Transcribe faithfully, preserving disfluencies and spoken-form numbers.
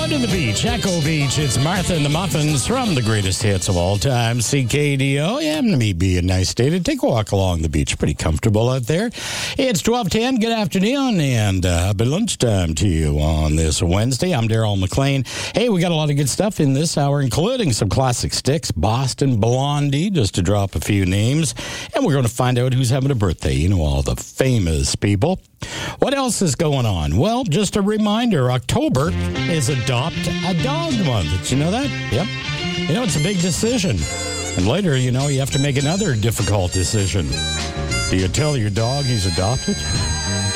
Going to the beach, Echo Beach. It's Martha and the Muffins from the greatest hits of all time, C K D O. Yeah, it be a nice day to take a walk along the beach. Pretty comfortable out there. It's twelve ten. Good afternoon, and uh, happy lunchtime to you on this Wednesday. I'm Daryl McLean. Hey, we got a lot of good stuff in this hour, including some classic sticks, Boston Blondie, just to drop a few names. And we're going to find out who's having a birthday. You know, all the famous people. What else is going on? Well, just a reminder, October is Adopt a Dog Month. Did you know that? Yep. You know, it's a big decision. And later, you know, you have to make another difficult decision. Do you tell your dog he's adopted?